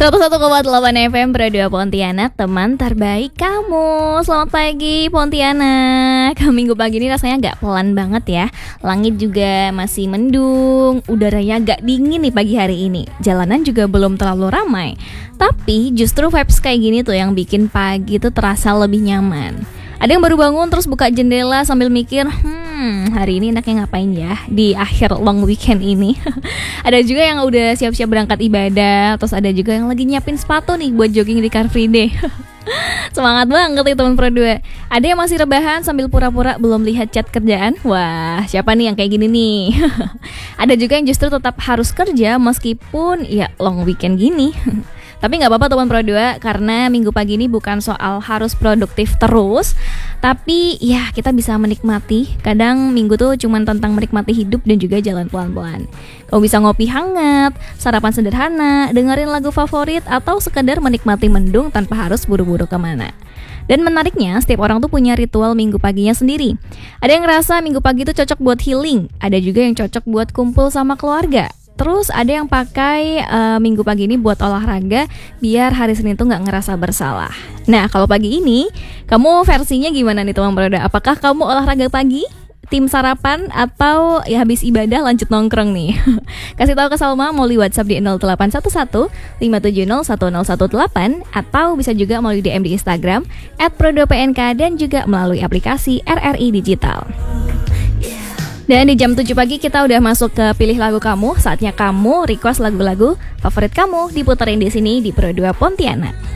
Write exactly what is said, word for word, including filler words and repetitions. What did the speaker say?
seratus satu koma delapan F M Pro dua Pontianak, teman terbaik kamu. Selamat pagi Pontianak. Minggu pagi ini rasanya agak pelan banget ya. Langit juga masih mendung, udaranya agak dingin nih pagi hari ini. Jalanan juga belum terlalu ramai. Tapi justru vibes kayak gini tuh yang bikin pagi tuh terasa lebih nyaman. Ada yang baru bangun terus buka jendela sambil mikir, hmm hari ini enaknya ngapain ya di akhir long weekend ini. Ada juga yang udah siap-siap berangkat ibadah. Terus ada juga yang lagi nyiapin sepatu nih buat jogging di Car Free Day. Semangat banget nih teman Pro dua. Ada yang masih rebahan sambil pura-pura belum lihat chat kerjaan. Wah, siapa nih yang kayak gini nih? Ada juga yang justru tetap harus kerja meskipun ya long weekend gini. Tapi gak apa-apa teman Pro dua, karena minggu pagi ini bukan soal harus produktif terus, tapi ya kita bisa menikmati. Kadang minggu tuh cuma tentang menikmati hidup dan juga jalan pelan-pelan. Kamu bisa ngopi hangat, sarapan sederhana, dengerin lagu favorit, atau sekedar menikmati mendung tanpa harus buru-buru kemana. Dan menariknya, setiap orang tuh punya ritual minggu paginya sendiri. Ada yang ngerasa minggu pagi tuh cocok buat healing, ada juga yang cocok buat kumpul sama keluarga. Terus ada yang pakai uh, minggu pagi ini buat olahraga biar hari Senin tuh gak ngerasa bersalah. Nah, kalau pagi ini kamu versinya gimana nih teman Pro dua? Apakah kamu olahraga pagi, tim sarapan, atau ya habis ibadah lanjut nongkrong nih? Kasih tahu ke Salma melalui WhatsApp di nol delapan satu satu lima tujuh nol satu nol satu delapan, atau bisa juga melalui D M di Instagram et pro dua p n k dan juga melalui aplikasi R R I Digital. Dan di jam tujuh pagi kita udah masuk ke pilih lagu kamu. Saatnya kamu request lagu-lagu favorit kamu diputerin di sini di Pro dua Pontianak.